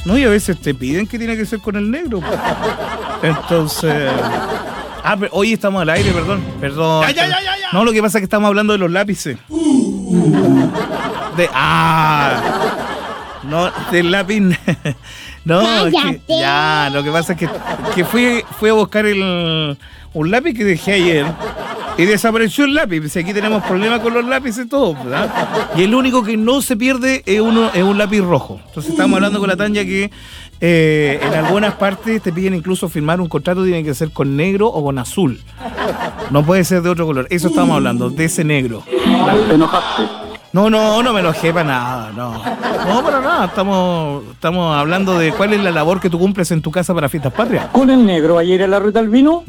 No, y a veces te piden que tiene que ser con el negro. Entonces... pero hoy estamos al aire, perdón. Ya. No, lo que pasa es que estamos hablando de los lápices. No, del lápiz. No, es que, ya, lo que pasa es que fui a buscar un lápiz que dejé ayer y desapareció el lápiz. Si aquí tenemos problemas con los lápices todos, ¿verdad? Y el único que no se pierde es un lápiz rojo. Entonces estamos hablando con la Tanya que en algunas partes te piden incluso firmar un contrato, tiene que ser con negro o con azul. No puede ser de otro color. Eso estamos hablando, de ese negro. ¿Te enojaste? No me enojé para nada, no para nada, estamos hablando de cuál es la labor que tú cumples en tu casa para Fiestas Patrias. ¿Con el negro ayer a la ruta del vino?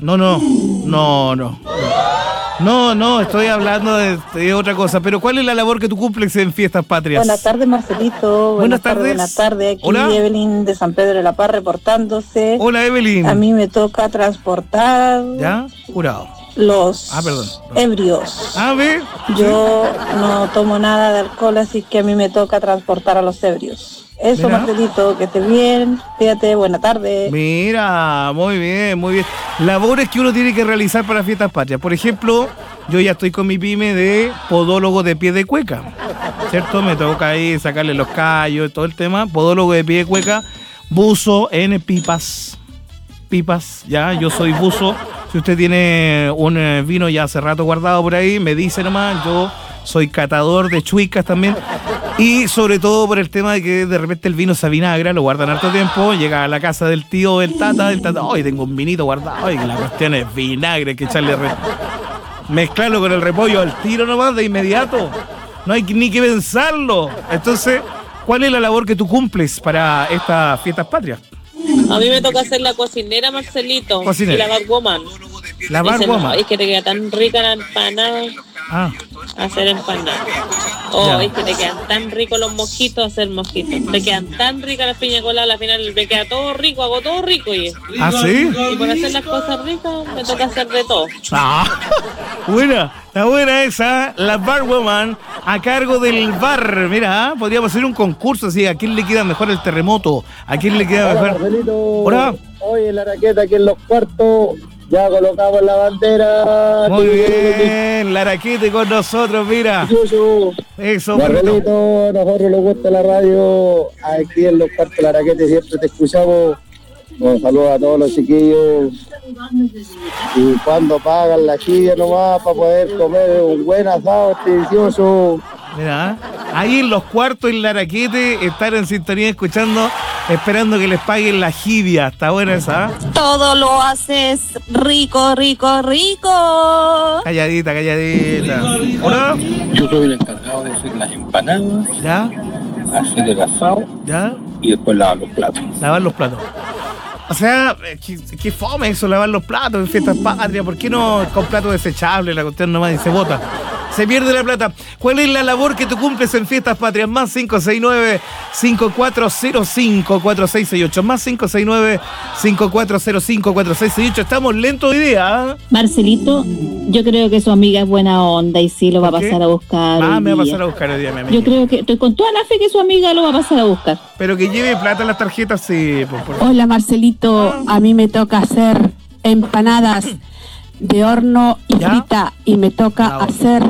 No, estoy hablando de otra cosa, pero ¿cuál es la labor que tú cumples en Fiestas Patrias? Buenas tardes, Marcelito. Buenas tardes. Buenas tardes. Aquí Hola. Evelyn de San Pedro de la Paz reportándose. Hola, Evelyn. A mí me toca transportar ¿Ya? Jurado. los Perdón. ebrios. ¿Ve? Yo no tomo nada de alcohol, así que a mí me toca transportar a los ebrios. Eso, Mira. Marcelito, que estés bien. Fíjate, buena tarde. Mira, muy bien. Labores que uno tiene que realizar para Fiestas Patrias. Por ejemplo, yo ya estoy con mi pyme de podólogo de pie de cueca, ¿cierto? Me toca ahí sacarle los callos, todo el tema. Podólogo de pie de cueca, buzo en pipas, ya, yo soy buzo. Si usted tiene un vino ya hace rato guardado por ahí, me dice nomás, yo soy catador de chuicas también. Y sobre todo por el tema de que de repente el vino se avinagra, lo guardan harto tiempo, llega a la casa del tío, del tata, hoy tengo un vinito guardado, y la cuestión es vinagre, hay que echarle mezclarlo con el repollo al tiro nomás, de inmediato. No hay ni que pensarlo. Entonces, ¿cuál es la labor que tú cumples para estas Fiestas Patrias? A mí me toca hacer la cocinera, Marcelito. Cocinera. Y la barwoman. La barwoman. Es que te queda tan rica la empanada. Hacer empanada. Es que te quedan tan ricos los mojitos, hacer mojitos. Te quedan tan ricas las piña coladas, al final me queda todo rico, hago todo rico. ¿Sí? Y por hacer las cosas ricas, me toca hacer de todo. Está buena esa, la barwoman a cargo del bar. Mira, podríamos hacer un concurso así, ¿a quién le queda mejor el terremoto? ¿A quién le queda mejor? Marcelito. Hola. Hoy en la raqueta, aquí en los cuartos, ya colocamos la bandera. Muy bien, la raqueta con nosotros, mira. Eso, Marcelito, a nosotros nos gusta la radio, aquí en los cuartos de la raqueta siempre te escuchamos. Un saludo a todos los chiquillos. Y cuando pagan la chilla nomás para poder comer un buen asado delicioso. Mira, ahí en los cuartos en Laraquete, estar en sintonía escuchando, esperando que les paguen la jibia. Está buena esa. Todo lo haces rico. Calladita. Hola. Yo soy el encargado de hacer las empanadas, ¿Ya? hacer el asado, ¿Ya? y después lavar los platos. Lavar los platos. O sea, qué fome eso, lavar los platos en Fiestas Patrias. ¿Por qué no con platos desechables? La cuestión nomás y se bota. Se pierde la plata. ¿Cuál es la labor que tú cumples en Fiestas Patrias? Más 569-5405-4668. Más 569-5405-4668. Estamos lentos hoy día. Marcelito, yo creo que su amiga es buena onda y sí lo va a pasar a buscar. Me va a pasar a buscar hoy día, mi amiga. Yo creo que estoy con toda la fe que su amiga lo va a pasar a buscar. Pero que lleve plata en las tarjetas, sí. Hola, Marcelito, a mí me toca hacer empanadas de horno y frita, y me toca hacer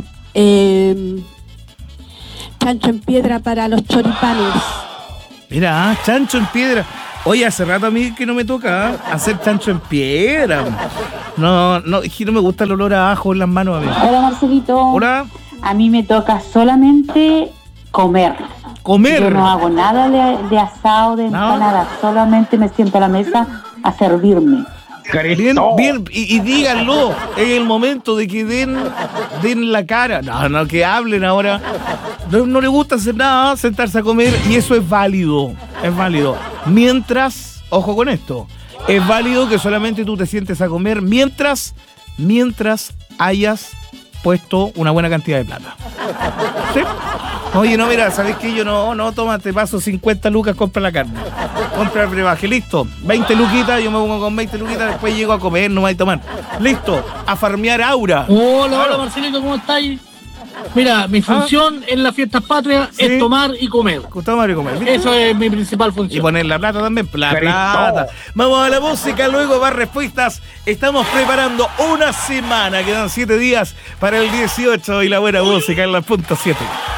chancho en piedra para los choripanes. Mira, chancho en piedra. Oye, hace rato a mí que no me toca hacer chancho en piedra. No, es que no me gusta el olor a ajo en las manos a mí. Hola, Marcelito. Hola. A mí me toca solamente comer. Yo no hago nada de asado, de empanada. Solamente me siento a la mesa a servirme. Bien, y díganlo, es el momento de que den la cara. No, que hablen ahora. No le gusta hacer nada, sentarse a comer, y eso es válido. Mientras, ojo con esto, es válido que solamente tú te sientes a comer mientras hayas puesto una buena cantidad de plata. ¿Sí? Oye, no, mira, ¿sabes qué? Yo no, toma, te paso 50 lucas, compra la carne. Compra el brebaje, listo. 20 luquitas, yo me pongo con 20 luquitas, después llego a comer, no me voy a tomar. Listo, a farmear aura. Hola, Marcelito, ¿cómo estás? Mira, mi función en las fiestas patrias es tomar y comer. Tomar y comer. ¿Viste? Eso es mi principal función. Y poner la plata también. La plata. Vamos a la música, luego va respuestas. Estamos preparando una semana. Quedan 7 días para el 18 y la buena música en la punto 7.